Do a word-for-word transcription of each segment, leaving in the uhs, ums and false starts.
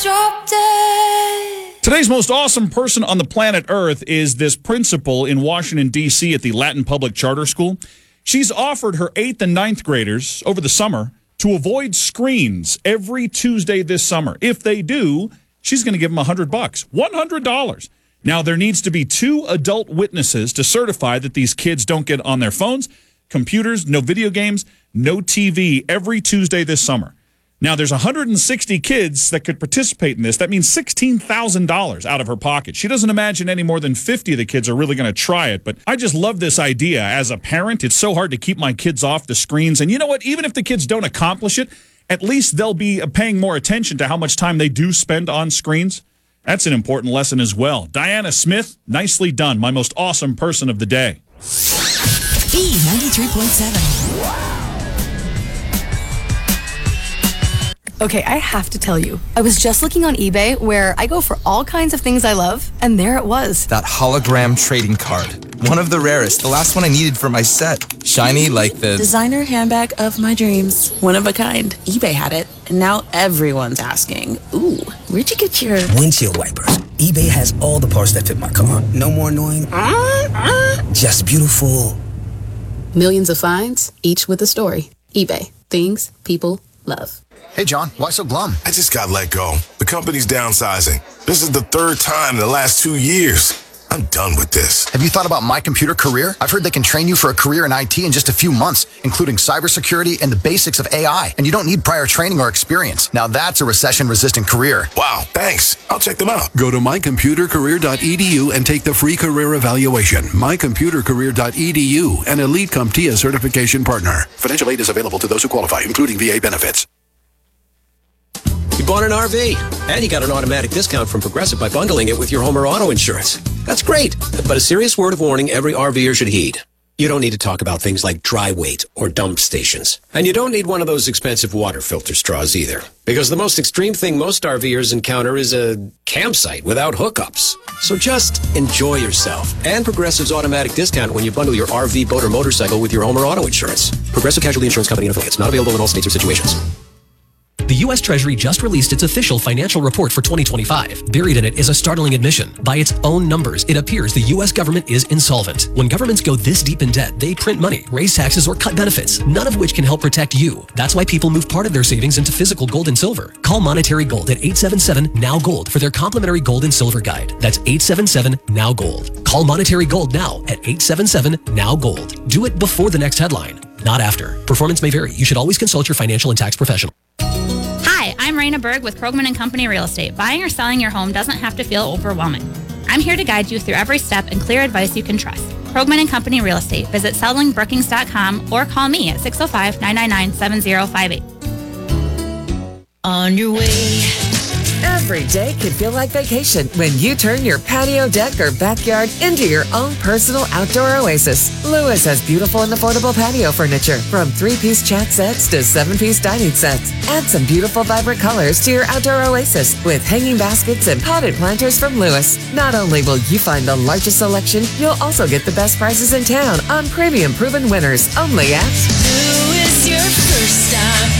Drop dead. Today's most awesome person on the planet Earth is this principal in Washington, D C at the Latin Public Charter School. She's offered her eighth and ninth graders over the summer to avoid screens every Tuesday this summer. If they do, she's going to give them one hundred bucks, one hundred dollars. Now, there needs to be two adult witnesses to certify that these kids don't get on their phones, computers, no video games, no T V every Tuesday this summer. Now, there's one hundred sixty kids that could participate in this. That means sixteen thousand dollars out of her pocket. She doesn't imagine any more than fifty of the kids are really going to try it. But I just love this idea. As a parent, it's so hard to keep my kids off the screens. And you know what? Even if the kids don't accomplish it, at least they'll be paying more attention to how much time they do spend on screens. That's an important lesson as well. Diana Smith, nicely done. My most awesome person of the day. B ninety-three point seven. Okay, I have to tell you, I was just looking on eBay where I go for all kinds of things I love, and there it was. That hologram trading card. One of the rarest. The last one I needed for my set. Shiny like the... designer handbag of my dreams. One of a kind. eBay had it, and now everyone's asking, ooh, where'd you get your... windshield wipers. eBay has all the parts that fit my car. No more annoying... Uh, uh. Just beautiful. Millions of finds, each with a story. eBay. Things people love. Hey, John, why so glum? I just got let go. The company's downsizing. This is the third time in the last two years. I'm done with this. Have you thought about My Computer Career? I've heard they can train you for a career in I T in just a few months, including cybersecurity and the basics of A I. And you don't need prior training or experience. Now that's a recession-resistant career. Wow, thanks. I'll check them out. Go to my computer career dot e d u and take the free career evaluation. my computer career dot e d u, an Elite CompTIA certification partner. Financial aid is available to those who qualify, including V A benefits. You bought an R V, and you got an automatic discount from Progressive by bundling it with your home or auto insurance. That's great, but a serious word of warning every RVer should heed. You don't need to talk about things like dry weight or dump stations. And you don't need one of those expensive water filter straws either. Because the most extreme thing most RVers encounter is a campsite without hookups. So just enjoy yourself. And Progressive's automatic discount when you bundle your R V, boat, or motorcycle with your home or auto insurance. Progressive Casualty Insurance Company and affiliates. Not available in all states or situations. The U S Treasury just released its official financial report for twenty twenty-five. Buried in it is a startling admission. By its own numbers, it appears the U S government is insolvent. When governments go this deep in debt, they print money, raise taxes, or cut benefits, none of which can help protect you. That's why people move part of their savings into physical gold and silver. Call Monetary Gold at eight seven seven, N O W Gold for their complimentary gold and silver guide. That's eight seven seven, N O W Gold. Call Monetary Gold now at eight seven seven, N O W Gold. Do it before the next headline, not after. Performance may vary. You should always consult your financial and tax professional. Hi, I'm Raina Berg with Krogman and Company Real Estate. Buying or selling your home doesn't have to feel overwhelming. I'm here to guide you through every step and clear advice you can trust. Krogman and Company Real Estate. Visit selling brookings dot com or call me at six oh five, nine nine nine, seven oh five eight. On your way. Every day can feel like vacation when you turn your patio, deck, or backyard into your own personal outdoor oasis. Lewis has beautiful and affordable patio furniture, from three-piece chat sets to seven-piece dining sets. Add some beautiful, vibrant colors to your outdoor oasis with hanging baskets and potted planters from Lewis. Not only will you find the largest selection, you'll also get the best prices in town on premium proven winners only at Lewis, your first stop.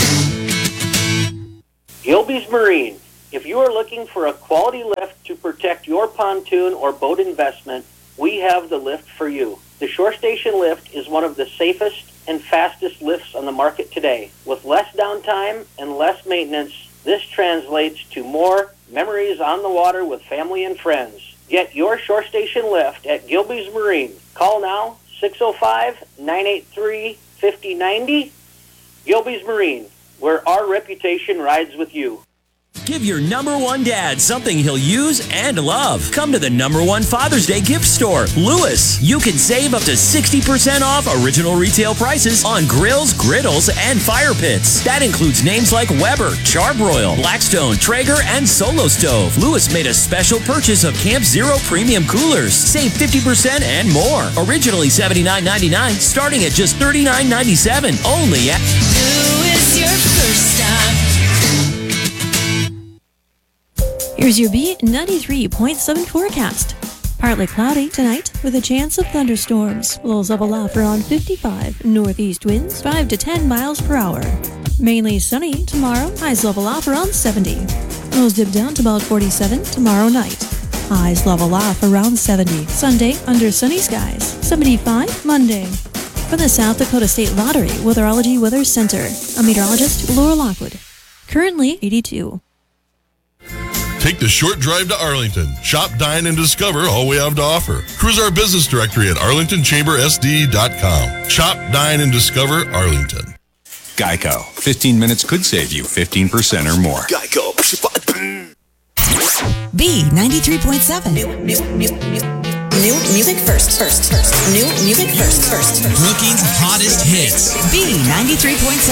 Gilby's Marine. If you are looking for a quality lift to protect your pontoon or boat investment, we have the lift for you. The Shore Station lift is one of the safest and fastest lifts on the market today. With less downtime and less maintenance, this translates to more memories on the water with family and friends. Get your Shore Station lift at Gilby's Marine. Call now, six oh five, nine eight three, five oh nine oh. Gilby's Marine, where our reputation rides with you. Give your number one dad something he'll use and love. Come to the number one Father's Day gift store, Lewis. You can save up to sixty percent off original retail prices on grills, griddles, and fire pits. That includes names like Weber, Charbroil, Blackstone, Traeger, and Solo Stove. Lewis made a special purchase of Camp Zero premium coolers. Save fifty percent and more. Originally seventy-nine ninety-nine, starting at just thirty-nine ninety-seven. Only at Lewis, your first stop. Here's your B ninety-three point seven forecast. Partly cloudy tonight with a chance of thunderstorms. Lows of aloft around fifty-five. Northeast winds five to ten miles per hour. Mainly sunny tomorrow. Highs level off around seventy. Lows dip down to about forty-seven tomorrow night. Highs level off around seventy. Sunday, under sunny skies. seventy-five Monday. From the South Dakota State Lottery Weatherology Weather Center, I'm meteorologist Laura Lockwood. Currently eighty-two. Take the short drive to Arlington. Shop, dine, and discover all we have to offer. Cruise our business directory at arlington chamber s d dot com. Shop, dine, and discover Arlington. Geico. fifteen minutes could save you fifteen percent or more. Geico. B ninety-three point seven. New, new, new, new, new music first, first, first. New music first, first, first. Brookings' hottest hits. B ninety-three point seven.